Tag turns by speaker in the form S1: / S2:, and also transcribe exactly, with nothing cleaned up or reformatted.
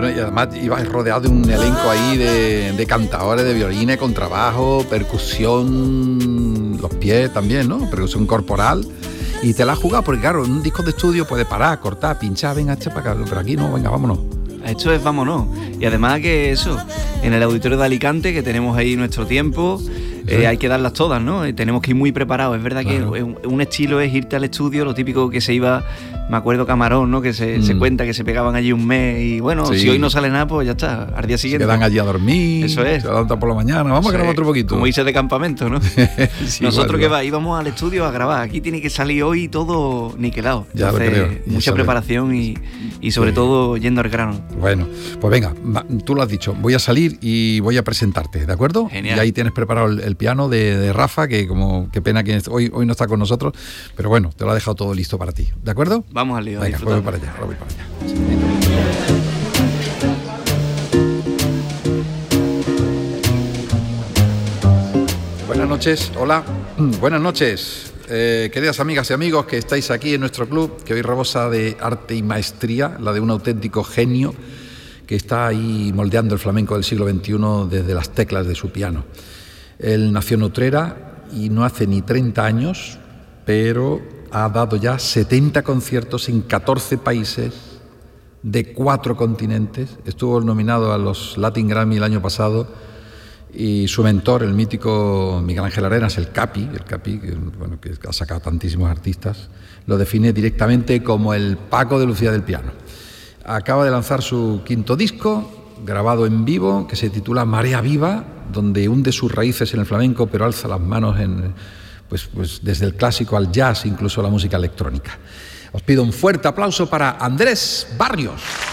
S1: Bueno, y además ibas rodeado de un elenco ahí de, de cantadores, de violines, contrabajo, percusión, los pies también, ¿no? Percusión corporal. Y te la has jugado, porque claro, en un disco de estudio puedes parar, cortar, pinchar, venga, echa para acá, pero aquí no, venga, vámonos.
S2: Esto es vámonos. Y además que eso, en el auditorio de Alicante, que tenemos ahí nuestro tiempo, sí. eh, hay que darlas todas, ¿no? Y tenemos que ir muy preparados. Es verdad claro. que un, un estilo es irte al estudio, lo típico que se iba, me acuerdo Camarón, ¿no? Que se, mm. se cuenta que se pegaban allí un mes y bueno, sí. si hoy no sale nada, pues ya está, al día siguiente.
S1: Se quedan allí a dormir,
S2: eso es.
S1: Se levantan por la mañana, vamos eso a grabar es. otro poquito.
S2: Como irse de campamento, ¿no? sí, Nosotros que va, íbamos al estudio a grabar, aquí tiene que salir hoy todo niquelado.
S1: Ya Entonces, lo creo.
S2: Mucha
S1: y
S2: preparación y, y sobre sí. todo yendo al grano.
S1: Bueno, pues venga, tú lo has dicho, voy a salir y voy a presentarte, ¿de acuerdo?
S2: Genial.
S1: Y ahí tienes preparado el, el piano de, de Rafa, que como qué pena que hoy, hoy no está con nosotros, pero bueno, te lo ha dejado todo listo para ti, ¿de acuerdo?
S2: Vamos al lío.
S1: Venga, pues voy para allá, ahora voy para allá. Buenas noches, hola, buenas noches. Eh, queridas amigas y amigos que estáis aquí en nuestro club, que hoy rebosa de arte y maestría, la de un auténtico genio que está ahí moldeando el flamenco del siglo veintiuno desde las teclas de su piano. Él nació en Utrera y no hace ni treinta años, pero ha dado ya setenta conciertos en catorce países de cuatro continentes. Estuvo nominado a los Latin Grammy el año pasado y su mentor, el mítico Miguel Ángel Arenas, el Capi, el Capi, que, bueno, que ha sacado tantísimos artistas, lo define directamente como el Paco de Lucía del piano. Acaba de lanzar su quinto disco, grabado en vivo, que se titula Marea Viva, donde hunde sus raíces en el flamenco, pero alza las manos en, pues, pues desde el clásico al jazz, incluso la música electrónica. Os pido un fuerte aplauso para Andrés Barrios.